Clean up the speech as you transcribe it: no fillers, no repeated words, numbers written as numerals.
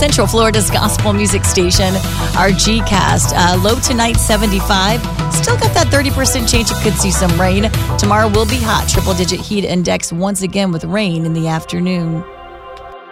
Central Florida's gospel music station, our G-Cast. Low tonight, 75. Still got that 30% chance you could see some rain. Tomorrow will be hot. Triple-digit heat index once again with rain in the afternoon.